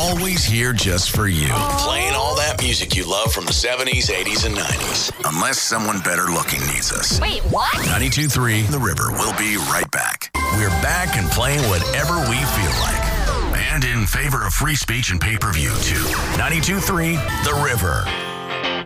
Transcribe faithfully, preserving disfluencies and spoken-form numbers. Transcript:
always here just for you. Playing all that music you love from the seventies, eighties, and nineties. Unless someone better looking needs us. Wait, what? ninety-two point three The River. We'll be right back. We're back and playing whatever we feel like. And in favor of free speech and pay-per-view, too. ninety-two point three The River.